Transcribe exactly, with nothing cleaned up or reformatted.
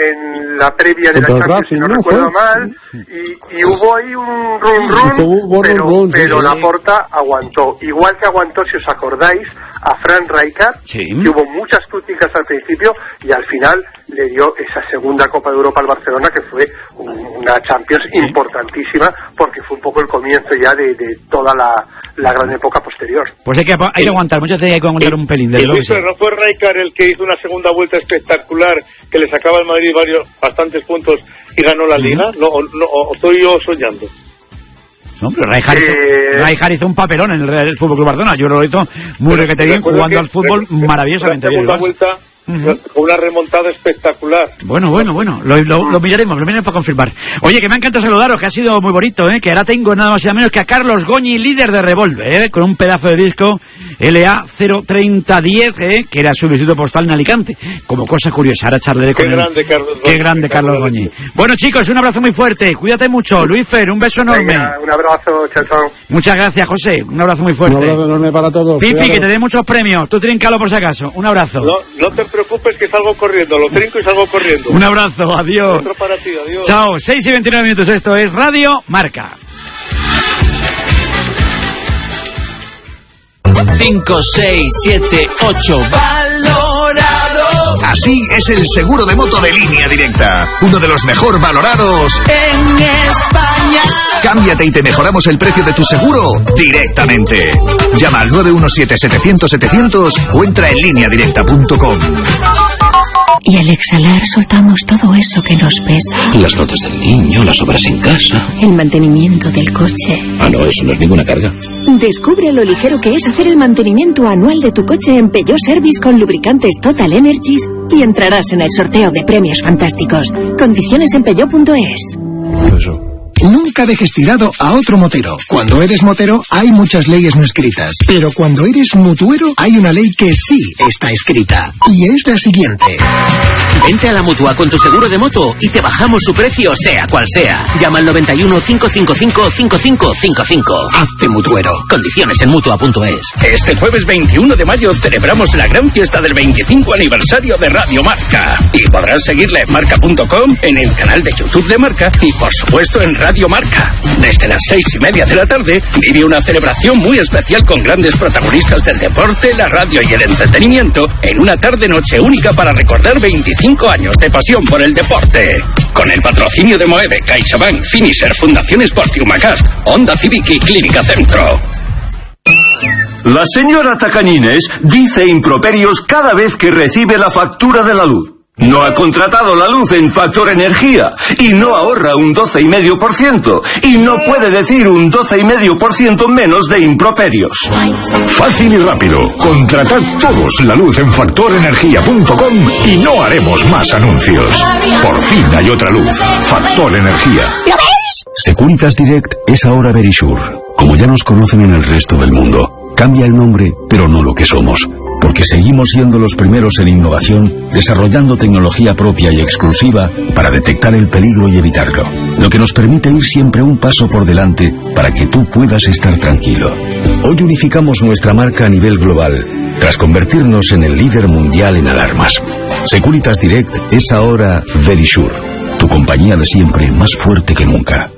en la previa de la Champions, Racing, si no, no recuerdo fue. mal, y, y hubo ahí un run run, pero, run, pero sí. Laporta aguantó, igual que aguantó, si os acordáis, a Frank Rijkaard, sí. que hubo muchas críticas al principio, y al final le dio esa segunda Copa de Europa al Barcelona, que fue una Champions sí. importantísima, porque fue un poco el comienzo ya de, de toda la, la gran época posterior. Pues hay que, hay que aguantar, muchas veces hay que aguantar un pelín. De y Luis, no fue Rijkaard el que hizo una segunda vuelta espectacular, que le sacaba al Madrid varios, bastantes puntos y ganó la Liga. No, no, o estoy yo soñando. No, pero Rijkaard eh... hizo, hizo un papelón en el, el Fútbol Club Barcelona. Yo lo hizo muy requete bien, jugando que, al fútbol maravillosamente bien. La segunda vuelta uh-huh. con una remontada espectacular. Bueno, bueno, bueno, lo, lo, lo miraremos, lo miraremos para confirmar. Oye, que me ha encantado saludaros, que ha sido muy bonito, ¿eh? Que ahora tengo nada más y nada menos que a Carlos Goñi, líder de Revolver, ¿eh? Con un pedazo de disco L A cero treinta diez, ¿eh? Que era su visito postal en Alicante. Como cosa curiosa, ahora charlaré con él. Qué grande, Carlos Goñi. Qué grande, Carlos Goñi. Bueno, chicos, un abrazo muy fuerte, cuídate mucho. Luis Fer, un beso enorme. Venga, un abrazo, chao, chao. Muchas gracias, José, un abrazo muy fuerte. Un abrazo enorme para todos. Pipi, cuidado. Que te dé muchos premios, tú tríncalo por si acaso. Un abrazo. No, no te preocupes que salgo corriendo, lo trinco y salgo corriendo. Un abrazo, adiós. Otro para ti, adiós. Chao, seis y veintinueve minutos, esto es Radio Marca. cinco, seis, siete, ocho, valorado. Así es el seguro de moto de Línea Directa, uno de los mejor valorados en España. Cámbiate y te mejoramos el precio de tu seguro directamente. Llama al nueve uno siete, setecientos, setecientos o entra en línea directa punto com. Y al exhalar soltamos todo eso que nos pesa. Las notas del niño, las obras en casa. El mantenimiento del coche. Ah, no, eso no es ninguna carga. Descubre lo ligero que es hacer el mantenimiento anual de tu coche en Peugeot Service con lubricantes Total Energies y entrarás en el sorteo de premios fantásticos. Condiciones en peugeot punto es. Eso. Nunca dejes tirado a otro motero. Cuando eres motero hay muchas leyes no escritas, pero cuando eres mutuero hay una ley que sí está escrita, y es la siguiente. Vente a la Mutua con tu seguro de moto y te bajamos su precio sea cual sea. Llama al noventa y uno, cinco cinco cinco, cinco cinco cinco cinco. Hazte mutuero. Condiciones en mutua punto es. Este jueves veintiuno de mayo celebramos la gran fiesta del veinticinco aniversario de Radio Marca. Y podrás seguirla en marca punto com, en el canal de YouTube de Marca y por supuesto en Radio Radio Marca. Desde las seis y media de la tarde vive una celebración muy especial con grandes protagonistas del deporte, la radio y el entretenimiento en una tarde-noche única para recordar veinticinco años de pasión por el deporte. Con el patrocinio de Moeve, CaixaBank, Finisher, Fundación Sport y Humacast, Honda Civic y Clínica Centro. La señora Tacañines dice improperios cada vez que recibe la factura de la luz. No ha contratado la luz en Factor Energía y no ahorra un doce coma cinco por ciento y no puede decir un doce coma cinco por ciento menos de improperios. Fácil y rápido. Contratad todos la luz en factor energía punto com y no haremos más anuncios. Por fin hay otra luz. Factor Energía. ¿Lo ves? Securitas Direct es ahora Verisure. Como ya nos conocen en el resto del mundo, cambia el nombre, pero no lo que somos. Porque seguimos siendo los primeros en innovación, desarrollando tecnología propia y exclusiva para detectar el peligro y evitarlo. Lo que nos permite ir siempre un paso por delante para que tú puedas estar tranquilo. Hoy unificamos nuestra marca a nivel global, tras convertirnos en el líder mundial en alarmas. Securitas Direct es ahora Verisure, tu compañía de siempre más fuerte que nunca.